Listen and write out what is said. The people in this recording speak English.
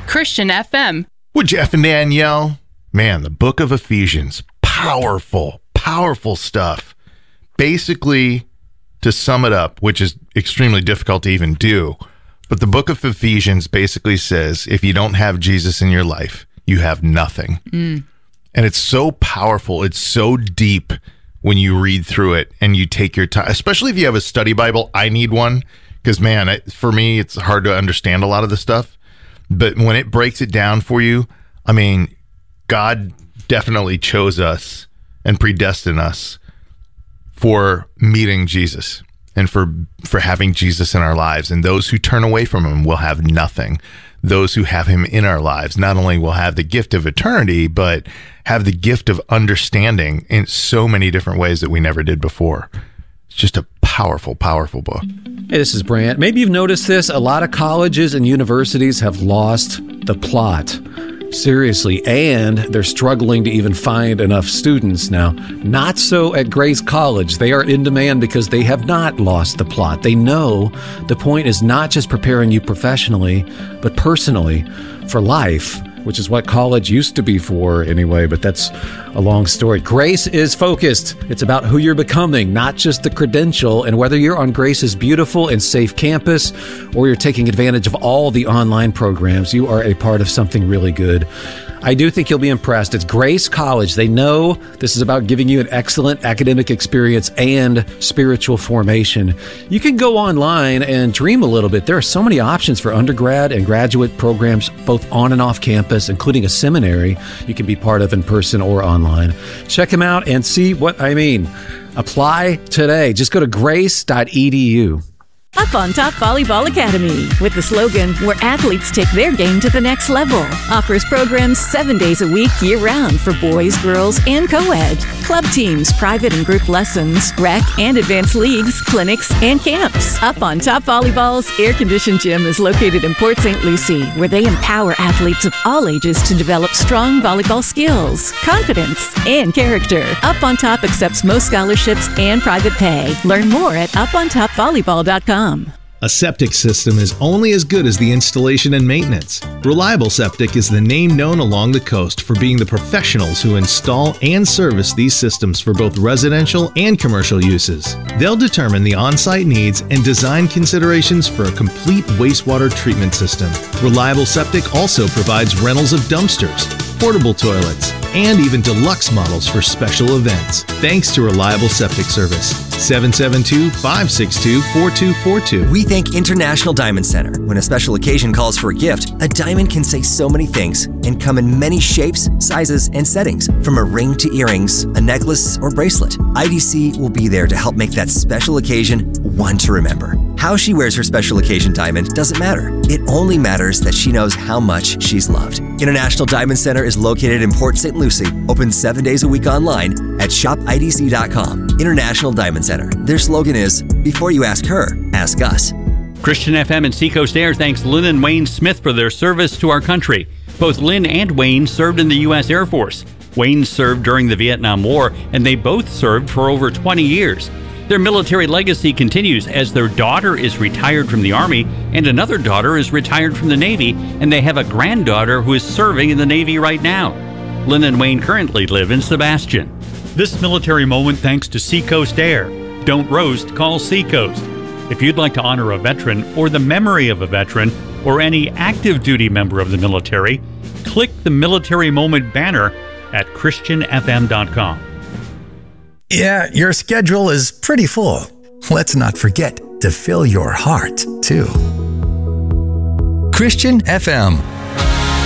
Christian FM. With Jeff and Danielle. Man, the book of Ephesians. Powerful, powerful stuff. Basically, to sum it up, which is extremely difficult to even do, but the book of Ephesians basically says, if you don't have Jesus in your life, you have nothing. And it's so powerful. It's so deep when you read through it and you take your time, especially if you have a study Bible. I need one because, man, for me, it's hard to understand a lot of the stuff. But when it breaks it down for you, I mean, God definitely chose us and predestined us for meeting Jesus and for having Jesus in our lives. And those who turn away from him will have nothing. Those who have him in our lives not only will have the gift of eternity, but have the gift of understanding in so many different ways that we never did before. It's just a powerful, powerful book. Hey, this is Brant. Maybe you've noticed this. A lot of colleges and universities have lost the plot. Seriously, and they're struggling to even find enough students now. Not so at Grace College. They are in demand because they have not lost the plot. They know the point is not just preparing you professionally, but personally for life, which is what college used to be for anyway, but that's a long story. Grace is focused. It's about who you're becoming, not just the credential, and whether you're on Grace's beautiful and safe campus or you're taking advantage of all the online programs, you are a part of something really good. I do think you'll be impressed. It's Grace College. They know this is about giving you an excellent academic experience and spiritual formation. You can go online and dream a little bit. There are so many options for undergrad and graduate programs, both on and off campus, including a seminary you can be part of in person or online. Check them out and see what I mean. Apply today. Just go to grace.edu. Up on Top Volleyball Academy with the slogan, where athletes take their game to the next level. Offers programs 7 days a week, year-round for boys, girls, and co-ed. Club teams, private and group lessons, rec and advanced leagues, clinics, and camps. Up on Top Volleyball's air-conditioned gym is located in Port St. Lucie, where they empower athletes of all ages to develop strong volleyball skills, confidence, and character. Up on Top accepts most scholarships and private pay. Learn more at upontopvolleyball.com. A septic system is only as good as the installation and maintenance. Reliable Septic is the name known along the coast for being the professionals who install and service these systems for both residential and commercial uses. They'll determine the on-site needs and design considerations for a complete wastewater treatment system. Reliable Septic also provides rentals of dumpsters, portable toilets, and even deluxe models for special events. Thanks to Reliable Septic Service. 772-562-4242. We thank International Diamond Center. When a special occasion calls for a gift, a diamond can say so many things and come in many shapes, sizes, and settings, from a ring to earrings, a necklace, or bracelet. IDC will be there to help make that special occasion one to remember. How she wears her special occasion diamond doesn't matter. It only matters that she knows how much she's loved. International Diamond Center is located in Port St. Lucie, open 7 days a week online at shopidc.com. International Diamond Center. Their slogan is, before you ask her, ask us. Christian FM and Seacoast Air thanks Lynn and Wayne Smith for their service to our country. Both Lynn and Wayne served in the U.S. Air Force. Wayne served during the Vietnam War, and they both served for over 20 years. Their military legacy continues as their daughter is retired from the Army and another daughter is retired from the Navy, and they have a granddaughter who is serving in the Navy right now. Lynn and Wayne currently live in Sebastian. This military moment thanks to Seacoast Air. Don't roast, call Seacoast. If you'd like to honor a veteran or the memory of a veteran or any active duty member of the military, click the Military Moment banner at christianfm.com. Yeah, your schedule is pretty full. Let's not forget to fill your heart, too. Christian FM.